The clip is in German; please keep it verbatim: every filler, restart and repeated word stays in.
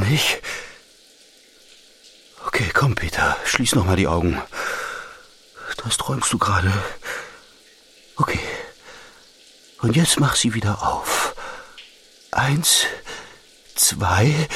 nicht? Okay, komm, Peter, schließ noch mal die Augen. Das träumst du gerade. Okay. Und jetzt mach sie wieder auf. Eins, zwei...